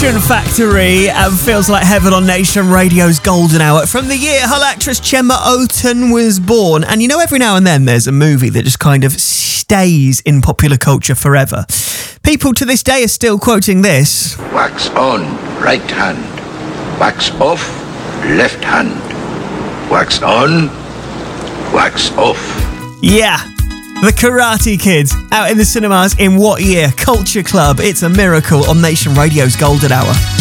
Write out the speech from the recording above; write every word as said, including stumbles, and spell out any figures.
Action Factory um, feels like heaven on Nation Radio's golden hour. From the year Hull actress Gemma Oton was born. And you know, every now and then there's a movie that just kind of stays in popular culture forever. People to this day are still quoting this. Wax on, right hand. Wax off, left hand. Wax on, wax off. Yeah. The Karate Kid, out in the cinemas in what year? Culture Club, It's a Miracle on Nation Radio's golden hour.